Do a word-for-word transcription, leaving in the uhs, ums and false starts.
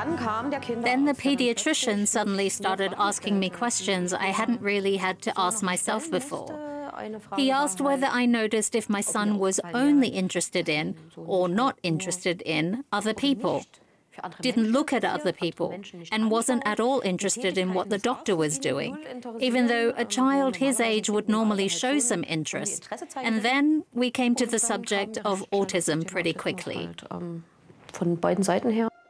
Then the pediatrician suddenly started asking me questions I hadn't really had to ask myself before. He asked whether I noticed if my son was only interested in, or not interested in, other people, didn't look at other people, and wasn't at all interested in what the doctor was doing, even though a child his age would normally show some interest. And then we came to the subject of autism pretty quickly. Von beiden Seiten her.